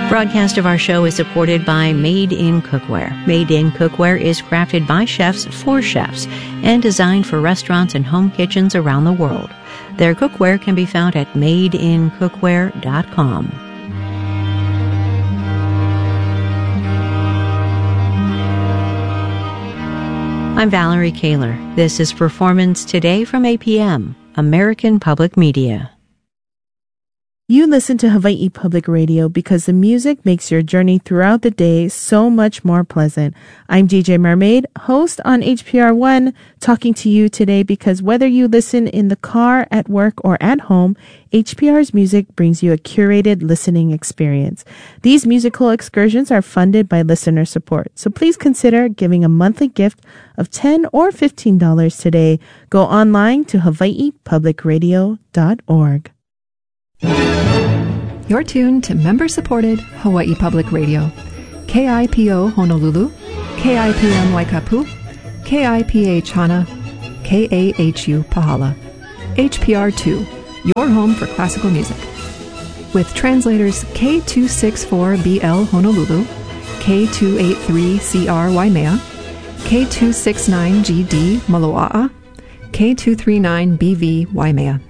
Broadcast of our show is supported by Made in Cookware. Made in Cookware is crafted by chefs for chefs and designed for restaurants and home kitchens around the world. Their cookware can be found at madeincookware.com. I'm Valerie Kaler. This is Performance Today from APM, American Public Media. You listen to Hawaii Public Radio because the music makes your journey throughout the day so much more pleasant. I'm DJ Mermaid, host on HPR One, talking to you today because whether you listen in the car, at work, or at home, HPR's music brings you a curated listening experience. These musical excursions are funded by listener support, so please consider giving a monthly gift of $10 or $15 today. Go online to hawaiipublicradio.org. You're tuned to member-supported Hawaii Public Radio. KIPO Honolulu, KIPM Waikapu, KIPH Hana, KAHU Pahala. HPR2, your home for classical music. With translators K264BL Honolulu, K283CR Waimea, K269GD Maloa'a, K239BV Waimea.